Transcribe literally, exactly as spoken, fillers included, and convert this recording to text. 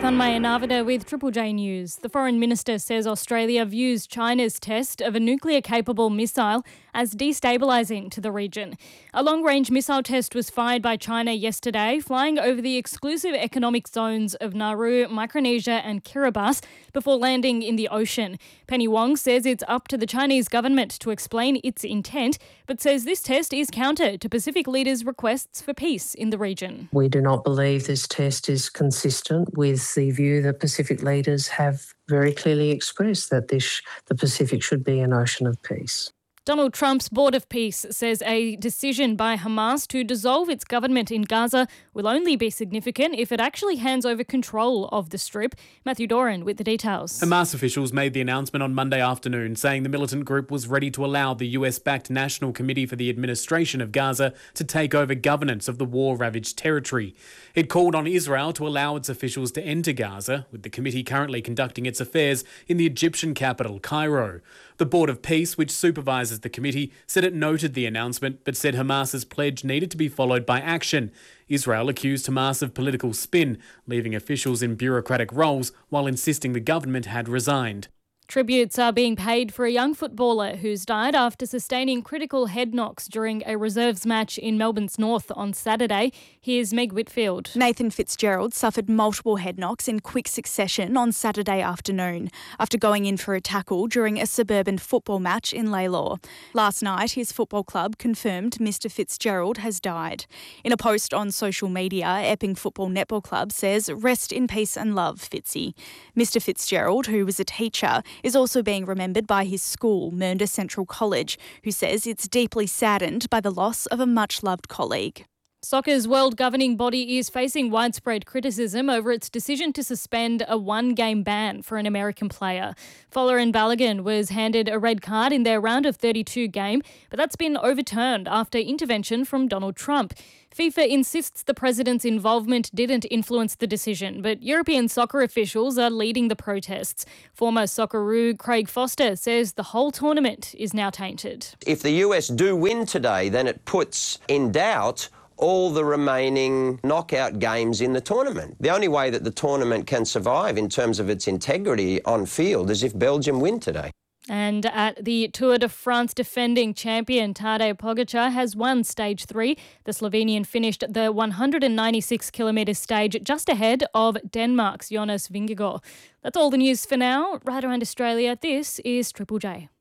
Thanmaya Navida with Triple J News. The Foreign Minister says Australia views China's test of a nuclear-capable missile as destabilising to the region. A long-range missile test was fired by China yesterday, flying over the exclusive economic zones of Nauru, Micronesia and Kiribati before landing in the ocean. Penny Wong says it's up to the Chinese government to explain its intent, but says this test is counter to Pacific leaders' requests for peace in the region. We do not believe this test is consistent with the view that Pacific leaders have very clearly expressed, that this, the Pacific should be an ocean of peace. Donald Trump's Board of Peace says a decision by Hamas to dissolve its government in Gaza will only be significant if it actually hands over control of the Strip. Matthew Doran with the details. Hamas officials made the announcement on Monday afternoon, saying the militant group was ready to allow the U S-backed National Committee for the Administration of Gaza to take over governance of the war-ravaged territory. It called on Israel to allow its officials to enter Gaza, with the committee currently conducting its affairs in the Egyptian capital, Cairo. The Board of Peace, which supervises the committee, said it noted the announcement but said Hamas's pledge needed to be followed by action. Israel accused Hamas of political spin, leaving officials in bureaucratic roles while insisting the government had resigned. Tributes are being paid for a young footballer who's died after sustaining critical head knocks during a reserves match in Melbourne's North on Saturday. Here's Meg Whitfield. Nathan Fitzgerald suffered multiple head knocks in quick succession on Saturday afternoon after going in for a tackle during a suburban football match in Lalor. Last night, his football club confirmed Mister Fitzgerald has died. In a post on social media, Epping Football Netball Club says, "Rest in peace and love, Fitzy." Mister Fitzgerald, who was a teacher, is also being remembered by his school, Mernda Central College, who says it's deeply saddened by the loss of a much-loved colleague. Soccer's world governing body is facing widespread criticism over its decision to suspend a one-game ban for an American player. Folarin Balogun was handed a red card in their round of thirty-two game, but that's been overturned after intervention from Donald Trump. FIFA insists the president's involvement didn't influence the decision, but European soccer officials are leading the protests. Former Socceroo Craig Foster says the whole tournament is now tainted. If the U S do win today, then it puts in doubt all the remaining knockout games in the tournament. The only way that the tournament can survive in terms of its integrity on field is if Belgium win today. And at the Tour de France defending champion Tadej Pogačar has won stage three. The Slovenian finished the one hundred ninety-six kilometre stage just ahead of Denmark's Jonas Vingegaard. That's all the news for now. Right around Australia, this is Triple J.